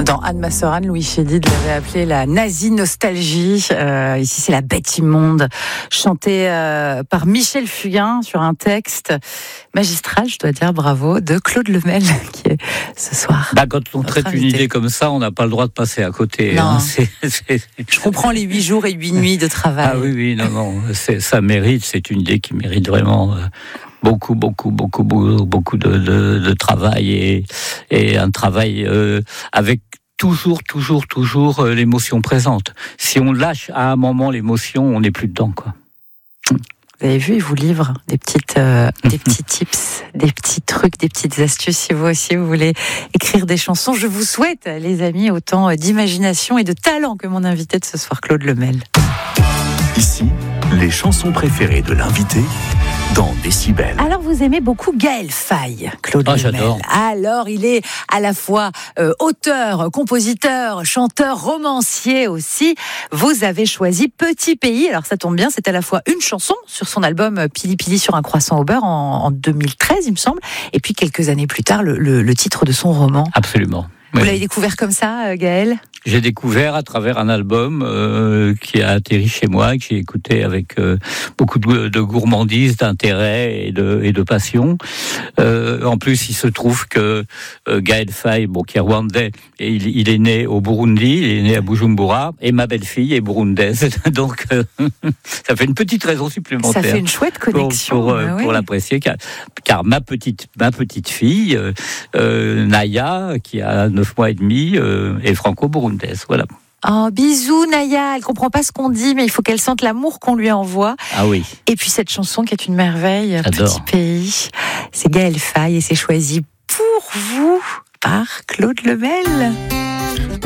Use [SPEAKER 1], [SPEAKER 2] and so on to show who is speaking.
[SPEAKER 1] Dans Anne Massoran, Louis Chédid l'avait appelé la nazie nostalgie. Ici, c'est la bête immonde, chantée par Michel Fugain sur un texte magistral, je dois dire, bravo, de Claude Lemel, qui est ce soir.
[SPEAKER 2] Quand on traite une idée comme ça, on n'a pas le droit de passer à côté.
[SPEAKER 1] Non.
[SPEAKER 2] Hein.
[SPEAKER 1] Je comprends les 8 jours et 8 nuits de travail.
[SPEAKER 2] Ah oui, non, ça mérite, c'est une idée qui mérite vraiment beaucoup de travail et un travail avec toujours l'émotion présente. Si on lâche à un moment l'émotion, on n'est plus dedans, quoi.
[SPEAKER 1] Vous avez vu, il vous livre des petits tips, des petits trucs, des petites astuces. Si vous aussi vous voulez écrire des chansons, je vous souhaite, les amis, autant d'imagination et de talent que mon invité de ce soir, Claude Lemel.
[SPEAKER 3] Ici, les chansons préférées de l'invité dans Décibel.
[SPEAKER 1] Alors, vous aimez beaucoup Gaël Faye, Claude Lemel.
[SPEAKER 2] J'adore.
[SPEAKER 1] Alors, il est à la fois auteur, compositeur, chanteur, romancier aussi. Vous avez choisi Petit Pays. Alors, ça tombe bien, c'est à la fois une chanson sur son album Pili Pili sur un croissant au beurre en 2013, il me semble. Et puis, quelques années plus tard, le titre de son roman.
[SPEAKER 2] Absolument.
[SPEAKER 1] Vous
[SPEAKER 2] Oui.
[SPEAKER 1] l'avez découvert comme ça, Gaël ?
[SPEAKER 2] J'ai découvert à travers un album qui a atterri chez moi, que j'ai écouté avec beaucoup de gourmandise, d'intérêt et de passion. En plus, il se trouve que Gaël Faye, qui est rwandais, et il est né au Burundi, il est né à Bujumbura, et ma belle-fille est burundaise. Donc, ça fait une petite raison supplémentaire.
[SPEAKER 1] Ça fait une chouette connexion.
[SPEAKER 2] Pour l'apprécier, car ma petite fille, Naya, qui a 9 mois et demi, est franco-burundaise. Voilà.
[SPEAKER 1] Oh, bisous Naya, elle comprend pas ce qu'on dit, mais il faut qu'elle sente l'amour qu'on lui envoie.
[SPEAKER 2] Ah oui.
[SPEAKER 1] Et puis cette chanson qui est une merveille,
[SPEAKER 2] J'adore.
[SPEAKER 1] Petit Pays, c'est Gaël Faye et c'est choisi pour vous par Claude Lemel.